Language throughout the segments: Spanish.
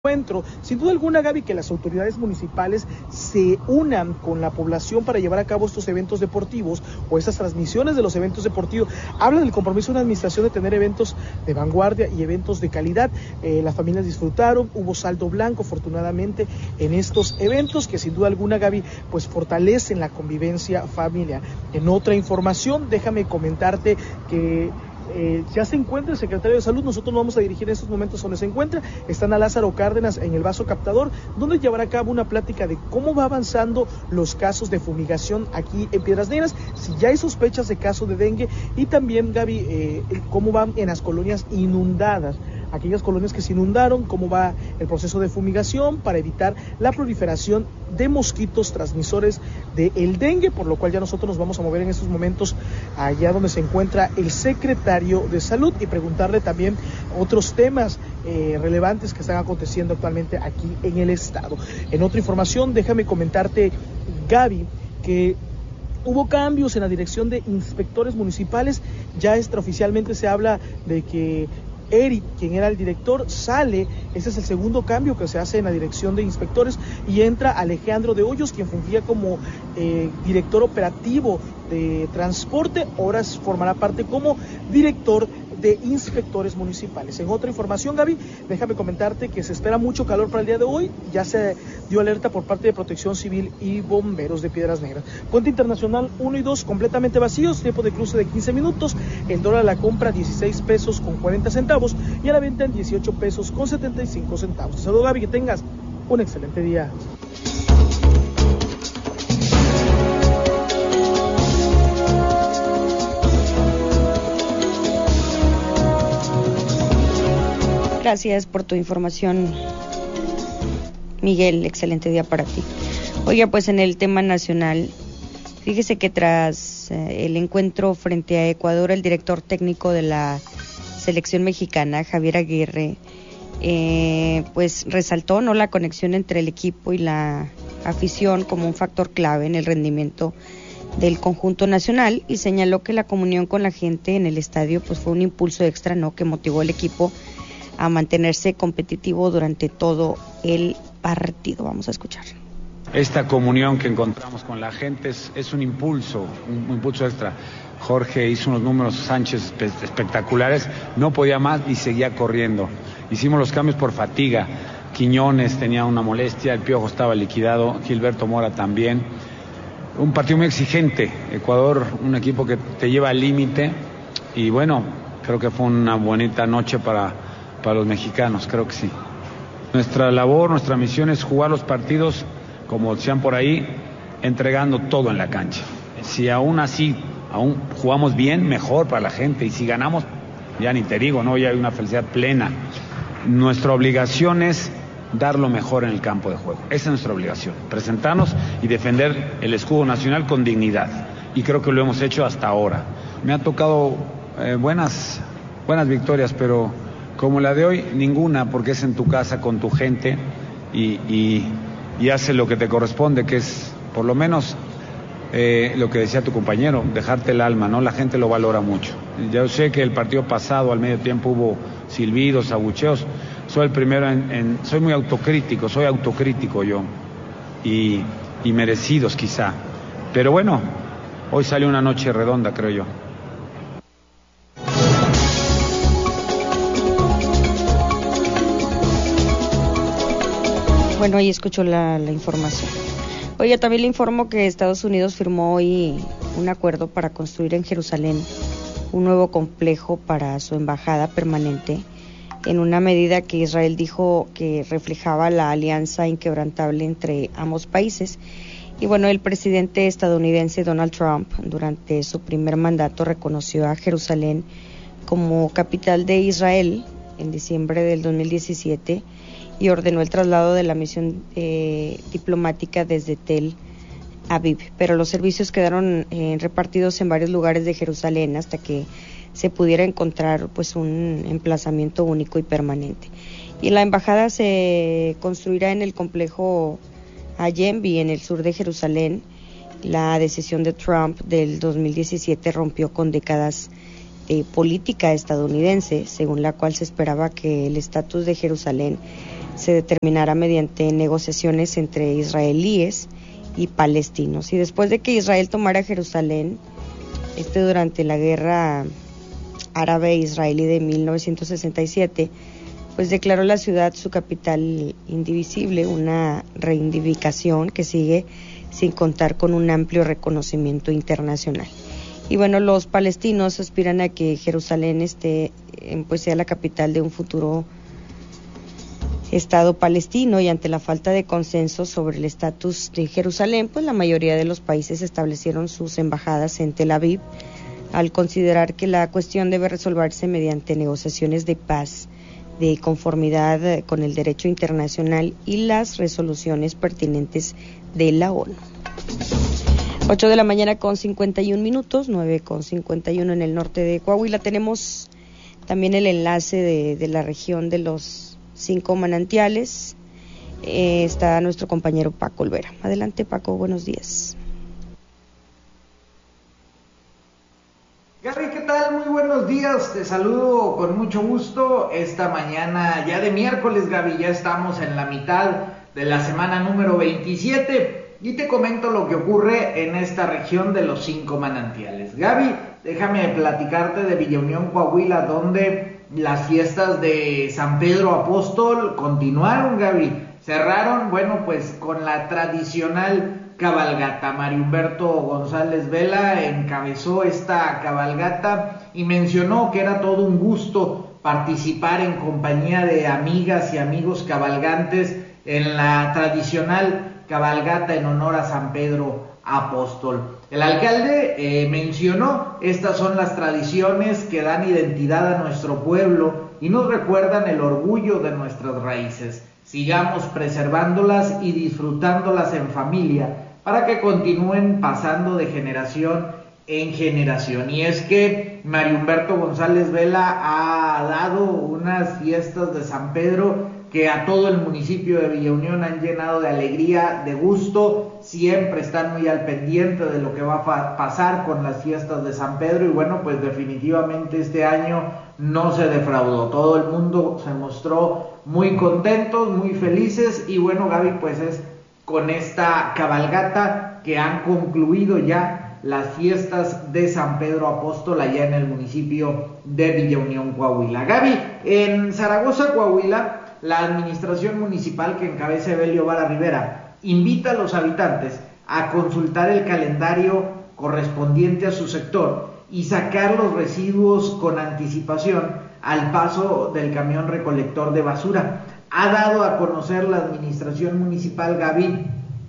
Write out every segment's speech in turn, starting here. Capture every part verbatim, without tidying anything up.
encuentro. Sin duda alguna, Gaby, que las autoridades municipales se unan con la población para llevar a cabo estos eventos deportivos o estas transmisiones de los eventos deportivos. Habla del compromiso de una administración de tener eventos de vanguardia y eventos de calidad. Eh, las familias disfrutaron, hubo saldo blanco, afortunadamente, en estos eventos que sin duda alguna, Gaby, pues fortalecen la convivencia familiar. En otra información, déjame comentarte que Eh, ya se encuentra el secretario de Salud. Nosotros nos vamos a dirigir en estos momentos donde se encuentra. Están a Lázaro Cárdenas en el vaso captador, donde llevará a cabo una plática de cómo va avanzando los casos de fumigación aquí en Piedras Negras, si ya hay sospechas de caso de dengue, y también, Gaby, eh, cómo van en las colonias inundadas, aquellas colonias que se inundaron, cómo va el proceso de fumigación para evitar la proliferación de mosquitos transmisores del dengue, por lo cual ya nosotros nos vamos a mover en estos momentos allá donde se encuentra el secretario de Salud y preguntarle también otros temas eh, relevantes que están aconteciendo actualmente aquí en el estado. En otra información, déjame comentarte, Gaby, que hubo cambios en la dirección de inspectores municipales. Ya extraoficialmente se habla de que Eric, quien era el director, sale. Ese es el segundo cambio que se hace en la dirección de inspectores, y entra Alejandro de Hoyos, quien fungía como eh, director operativo de transporte. Ahora formará parte como director de inspectores municipales. En otra información, Gaby, déjame comentarte que se espera mucho calor para el día de hoy. Ya se dio alerta por parte de Protección Civil y Bomberos de Piedras Negras. Puente Internacional uno y dos completamente vacíos, tiempo de cruce de quince minutos, el dólar a la compra dieciséis pesos con cuarenta centavos y a la venta en dieciocho pesos con setenta y cinco centavos. Te saludo, Gaby, que tengas un excelente día. Gracias por tu información, Miguel. Excelente día para ti. Oiga, pues en el tema nacional, fíjese que tras eh, el encuentro frente a Ecuador, el director técnico de la selección mexicana, Javier Aguirre, eh, pues resaltó no la conexión entre el equipo y la afición como un factor clave en el rendimiento del conjunto nacional, y señaló que la comunión con la gente en el estadio pues fue un impulso extra, no, que motivó al equipo a mantenerse competitivo durante todo el partido. Vamos a escuchar. Esta comunión que encontramos con la gente es, es un impulso, un, un impulso extra. Jorge hizo unos números, Sánchez, espectaculares, no podía más y seguía corriendo. Hicimos los cambios por fatiga. Quiñones tenía una molestia, el Piojo estaba liquidado, Gilberto Mora también. Un partido muy exigente. Ecuador, un equipo que te lleva al límite, y bueno, creo que fue una bonita noche para para los mexicanos, creo que sí. Nuestra labor, nuestra misión es jugar los partidos, como decían por ahí, entregando todo en la cancha. Si aún así, aún jugamos bien, mejor para la gente, y si ganamos, ya ni te digo, ¿no? Ya hay una felicidad plena. Nuestra obligación es dar lo mejor en el campo de juego. Esa es nuestra obligación, presentarnos y defender el escudo nacional con dignidad, y creo que lo hemos hecho hasta ahora. Me han tocado eh, buenas, buenas victorias, pero como la de hoy, ninguna, porque es en tu casa, con tu gente, y, y, y hace lo que te corresponde, que es, por lo menos, eh, lo que decía tu compañero, dejarte el alma, ¿no? La gente lo valora mucho. Yo sé que el partido pasado, al medio tiempo, hubo silbidos, abucheos. Soy el primero en... en soy muy autocrítico, soy autocrítico yo, y, y merecidos quizá. Pero bueno, hoy salió una noche redonda, creo yo. Bueno, ahí escucho la, la información. Oye, también le informo que Estados Unidos firmó hoy un acuerdo para construir en Jerusalén un nuevo complejo para su embajada permanente, en una medida que Israel dijo que reflejaba la alianza inquebrantable entre ambos países. Y bueno, el presidente estadounidense Donald Trump, durante su primer mandato, reconoció a Jerusalén como capital de Israel en diciembre del dos mil diecisiete, y ordenó el traslado de la misión eh, diplomática desde Tel Aviv, pero los servicios quedaron eh, repartidos en varios lugares de Jerusalén hasta que se pudiera encontrar pues un emplazamiento único y permanente. Y la embajada se construirá en el complejo Allenby, en el sur de Jerusalén. La decisión de Trump del dos mil diecisiete rompió con décadas de política estadounidense, según la cual se esperaba que el estatus de Jerusalén se determinara mediante negociaciones entre israelíes y palestinos. Y después de que Israel tomara Jerusalén, este durante la guerra árabe-israelí de mil novecientos sesenta y siete, pues declaró la ciudad su capital indivisible, una reivindicación que sigue sin contar con un amplio reconocimiento internacional. Y bueno, los palestinos aspiran a que Jerusalén esté, pues sea la capital de un futuro Estado palestino, y ante la falta de consenso sobre el estatus de Jerusalén, pues la mayoría de los países establecieron sus embajadas en Tel Aviv, al considerar que la cuestión debe resolverse mediante negociaciones de paz, de conformidad con el derecho internacional y las resoluciones pertinentes de la ONU. ocho de la mañana con cincuenta y un minutos, nueve con cincuenta y uno en el norte de Coahuila. Tenemos también el enlace de, de la región de los cinco manantiales. Eh, está nuestro compañero Paco Olvera. Adelante, Paco, buenos días. Gaby, ¿qué tal? Muy buenos días, te saludo con mucho gusto esta mañana ya de miércoles, Gaby, ya estamos en la mitad de la semana número veintisiete y te comento lo que ocurre en esta región de los cinco manantiales. Gaby, déjame platicarte de Villa Unión, Coahuila, donde las fiestas de San Pedro Apóstol continuaron, Gaby, cerraron, bueno, pues con la tradicional cabalgata. Mario Humberto González Vela encabezó esta cabalgata y mencionó que era todo un gusto participar en compañía de amigas y amigos cabalgantes en la tradicional cabalgata en honor a San Pedro Apóstol. El alcalde eh, mencionó, estas son las tradiciones que dan identidad a nuestro pueblo y nos recuerdan el orgullo de nuestras raíces. Sigamos preservándolas y disfrutándolas en familia para que continúen pasando de generación en generación. Y es que Mario Humberto González Vela ha dado unas fiestas de San Pedro que a todo el municipio de Villa Unión han llenado de alegría, de gusto, siempre están muy al pendiente de lo que va a pasar con las fiestas de San Pedro y bueno, pues definitivamente este año no se defraudó, todo el mundo se mostró muy contentos, muy felices y bueno, Gaby, pues es con esta cabalgata que han concluido ya las fiestas de San Pedro Apóstol allá en el municipio de Villa Unión, Coahuila. Gaby, en Zaragoza, Coahuila, la administración municipal que encabeza Evelio Vara Rivera invita a los habitantes a consultar el calendario correspondiente a su sector y sacar los residuos con anticipación al paso del camión recolector de basura. Ha dado a conocer la administración municipal, Gaby,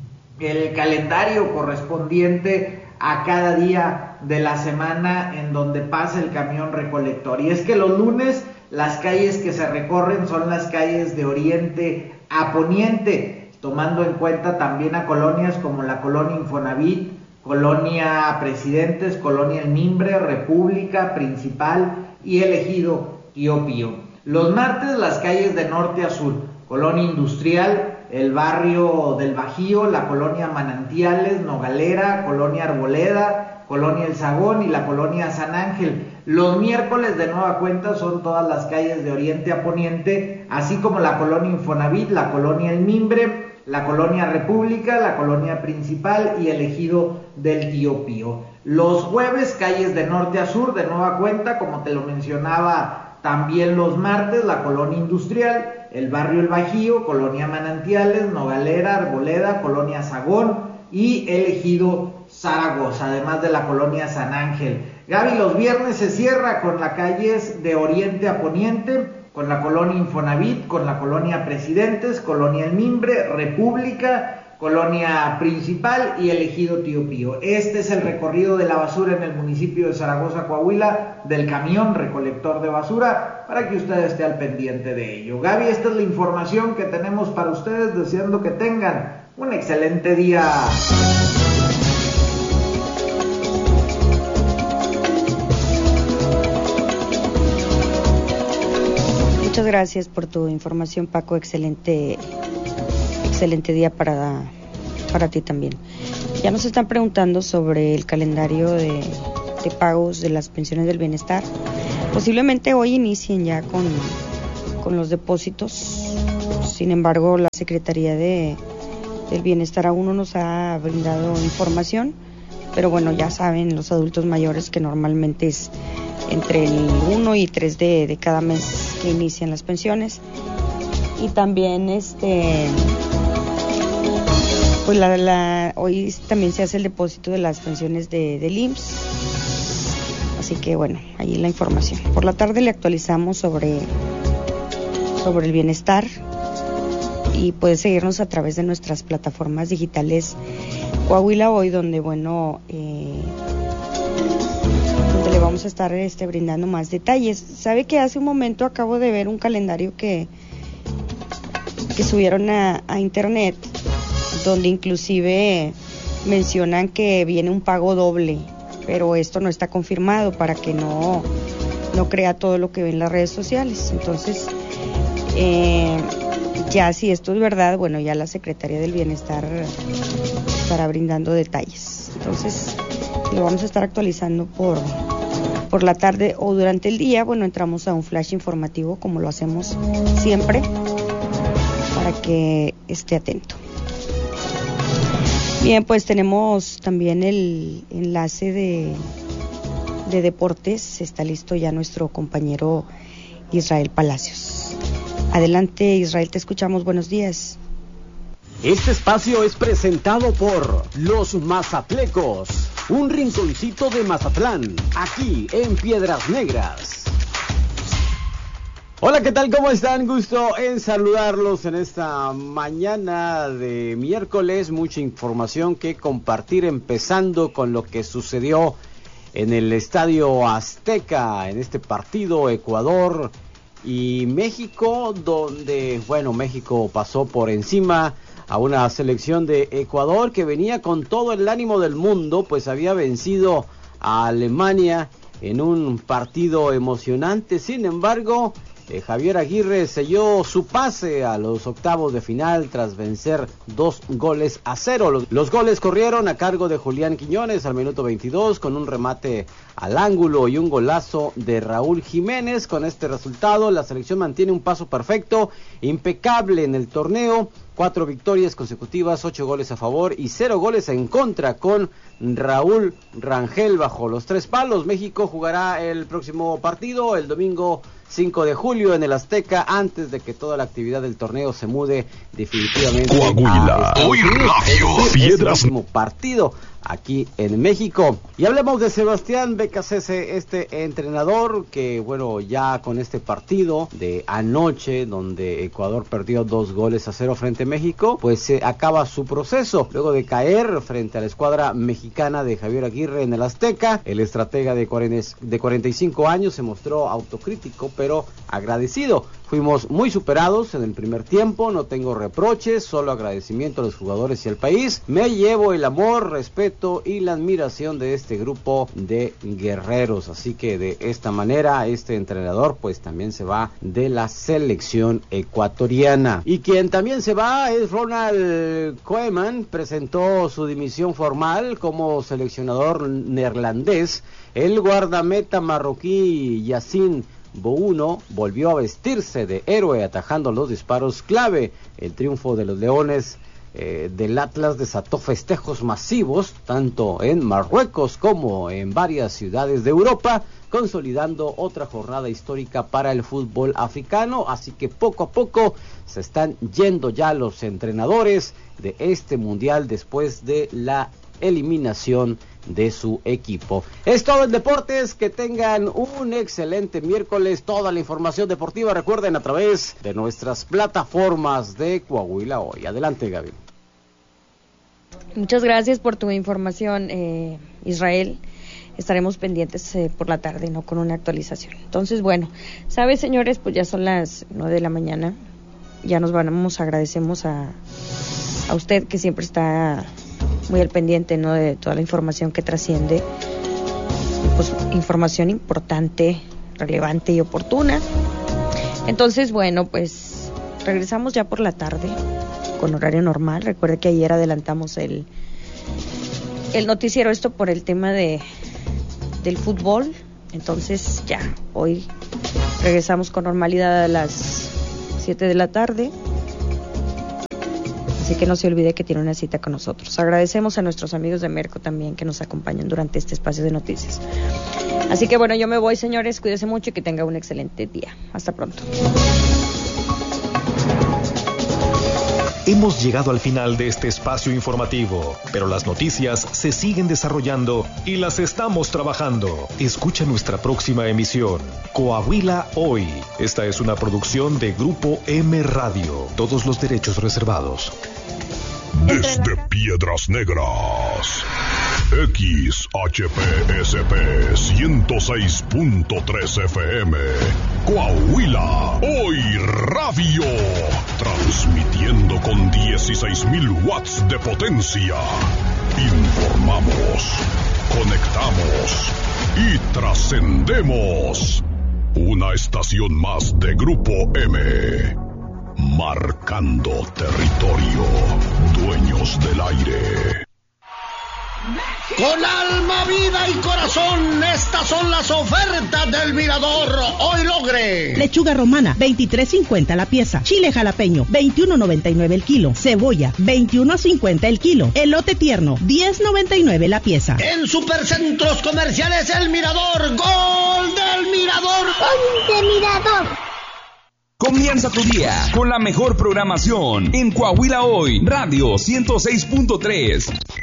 el calendario correspondiente a cada día de la semana en donde pasa el camión recolector. Y es que los lunes las calles que se recorren son las calles de oriente a poniente, tomando en cuenta también a colonias como la colonia Infonavit, colonia Presidentes, colonia El Mimbre, República, Principal y el Ejido Tío Pío. Los martes las calles de norte a sur, colonia Industrial, el barrio del Bajío, la colonia Manantiales, Nogalera, colonia Arboleda, colonia El Sagón y la colonia San Ángel. Los miércoles de nueva cuenta son todas las calles de oriente a poniente, así como la colonia Infonavit, la colonia El Mimbre, la colonia República, la colonia Principal y el Ejido del Tío Pío. Los jueves, calles de norte a sur de nueva cuenta, como te lo mencionaba también los martes, la colonia Industrial, el barrio El Bajío, colonia Manantiales, Nogalera, Arboleda, colonia Sagón y el Ejido Zaragoza, además de la colonia San Ángel. Gaby, los viernes se cierra con las calles de oriente a poniente, con la colonia Infonavit, con la colonia Presidentes, colonia El Mimbre, República, colonia Principal y el Ejido Tío Pío. Este es el recorrido de la basura en el municipio de Zaragoza, Coahuila, del camión recolector de basura, para que usted esté al pendiente de ello. Gaby, esta es la información que tenemos para ustedes, deseando que tengan un excelente día. Muchas gracias por tu información, Paco. Excelente, excelente día para, para ti también. Ya nos están preguntando sobre el calendario de de pagos de las pensiones del bienestar. Posiblemente hoy inicien ya con, con los depósitos. Sin embargo, la Secretaría de, del Bienestar aún no nos ha brindado información, pero bueno, ya saben los adultos mayores que normalmente es entre el uno y tres de, de cada mes que inician las pensiones. Y también este pues la, la hoy también se hace el depósito de las pensiones de, del I M S S. Así que bueno, ahí la información. Por la tarde le actualizamos sobre, sobre el bienestar y puede seguirnos a través de nuestras plataformas digitales Coahuila Hoy, donde bueno eh, donde le vamos a estar este, brindando más detalles. Sabe que hace un momento acabo de ver un calendario que que subieron a, a internet, donde inclusive mencionan que viene un pago doble, pero esto no está confirmado para que no, no crea todo lo que ve en las redes sociales. Entonces, eh, ya si esto es verdad, bueno, ya la Secretaría del Bienestar estará brindando detalles. Entonces, lo vamos a estar actualizando por, por la tarde o durante el día. Bueno, entramos a un flash informativo como lo hacemos siempre, para que esté atento. Bien, pues tenemos también el enlace de, de deportes. Está listo ya nuestro compañero Israel Palacios. Adelante, Israel, te escuchamos. Buenos días. Este espacio es presentado por Los Mazatlecos, un rinconcito de Mazatlán, aquí en Piedras Negras. Hola, ¿qué tal? ¿Cómo están? Gusto en saludarlos en esta mañana de miércoles. Mucha información que compartir, empezando con lo que sucedió en el Estadio Azteca, en este partido Ecuador y México, donde, bueno, México pasó por encima a una selección de Ecuador que venía con todo el ánimo del mundo, pues había vencido a Alemania en un partido emocionante. Sin embargo, Eh, Javier Aguirre selló su pase a los octavos de final tras vencer dos goles a cero. Los, los goles corrieron a cargo de Julián Quiñones al minuto veintidós con un remate al ángulo y un golazo de Raúl Jiménez. Con este resultado, la selección mantiene un paso perfecto, impecable en el torneo. Cuatro victorias consecutivas, ocho goles a favor y cero goles en contra, con Raúl Rangel bajo los tres palos. México jugará el próximo partido el domingo cinco de julio en el Azteca, antes de que toda la actividad del torneo se mude definitivamente Coahuila, a hoy Radio Piedras. El partido aquí en México. Y hablemos de Sebastián Becasese, este entrenador que, bueno, ya con este partido de anoche, donde Ecuador perdió dos goles a cero frente a México, pues se eh, acaba su proceso. Luego de caer frente a la escuadra mexicana de Javier Aguirre en el Azteca, el estratega de cuarenta y cinco años se mostró autocrítico, pero agradecido. Fuimos muy superados en el primer tiempo, no tengo reproches, solo agradecimiento a los jugadores y al país. Me llevo el amor, respeto y la admiración de este grupo de guerreros. Así que de esta manera este entrenador pues también se va de la selección ecuatoriana. Y quien también se va es Ronald Koeman. Presentó su dimisión formal como seleccionador neerlandés. El guardameta marroquí Yacine Bouno volvió a vestirse de héroe atajando los disparos clave. El triunfo de los Leones eh, del Atlas desató festejos masivos tanto en Marruecos como en varias ciudades de Europa, consolidando otra jornada histórica para el fútbol africano. Así que poco a poco se están yendo ya los entrenadores de este mundial después de la eliminación de su equipo. Es todo en deportes, que tengan un excelente miércoles. Toda la información deportiva, recuerden, a través de nuestras plataformas de Coahuila Hoy. Adelante, Gaby. Muchas gracias por tu información, eh, Israel. Estaremos pendientes eh, por la tarde, ¿no?, con una actualización. Entonces, bueno, ¿sabes, señores? Pues ya son las nueve de la mañana. Ya nos vamos, agradecemos a, a usted que siempre está muy al pendiente, ¿no?, de toda la información que trasciende, pues información importante, relevante y oportuna. Entonces, bueno, pues regresamos ya por la tarde con horario normal. Recuerde que ayer adelantamos el el noticiero, esto por el tema de del fútbol. Entonces ya, hoy regresamos con normalidad a las siete de la tarde. Así que no se olvide que tiene una cita con nosotros. Agradecemos a nuestros amigos de Merco también que nos acompañan durante este espacio de noticias. Así que bueno, yo me voy, señores, cuídense mucho y que tenga un excelente día. Hasta pronto. Hemos llegado al final de este espacio informativo, pero las noticias se siguen desarrollando y las estamos trabajando. Escucha nuestra próxima emisión, Coahuila Hoy. Esta es una producción de Grupo M Radio. Todos los derechos reservados. Desde Piedras Negras, X H P S P ciento seis punto tres F M, Coahuila Hoy Radio, transmitiendo con dieciséis mil watts de potencia. Informamos, conectamos y trascendemos. Una estación más de Grupo M. Marcando territorio, dueños del aire. Con alma, vida y corazón, estas son las ofertas del Mirador. Hoy logre. Lechuga romana, veintitrés cincuenta la pieza. Chile jalapeño, veintiuno noventa y nueve el kilo. Cebolla, veintiuno cincuenta el kilo. Elote tierno, diez noventa y nueve la pieza. En Supercentros Comerciales El Mirador, gol del Mirador. ¡Gol del Mirador! Comienza tu día con la mejor programación en Coahuila Hoy, Radio ciento seis punto tres.